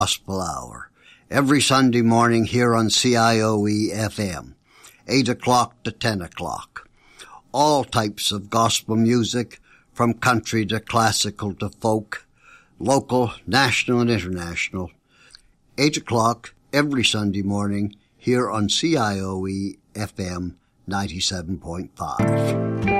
Gospel Hour, every Sunday morning here on CIOE FM, 8 o'clock to 10 o'clock. All types of gospel music, from country to classical to folk, local, national and international. 8 o'clock every Sunday morning here on CIOE FM 97.5.